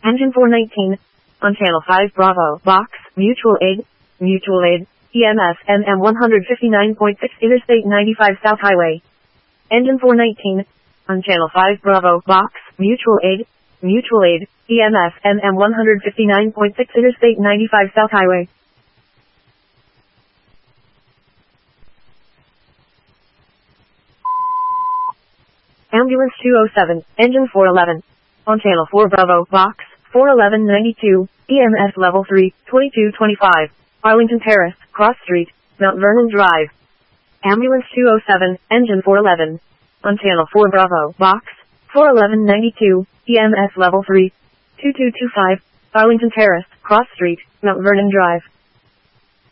Engine 419. On Channel 5 Bravo, Box, Mutual Aid, EMS, MM 159.6 Interstate 95 South Highway. Engine 419. On Channel 5 Bravo, Box, Mutual Aid, EMS, MM 159.6 Interstate 95 South Highway. Ambulance 207, Engine 411. On Channel 4 Bravo, Box, 41192, EMS Level 3, 2225, Arlington Terrace, Cross Street, Mount Vernon Drive. Ambulance 207, Engine 411. On Channel 4 Bravo, Box, 41192, EMS Level 3, 2225, Arlington Terrace, Cross Street, Mount Vernon Drive.